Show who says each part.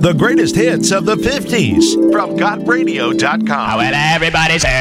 Speaker 1: The greatest hits of the 50s from GotRadio.com.
Speaker 2: Well, everybody say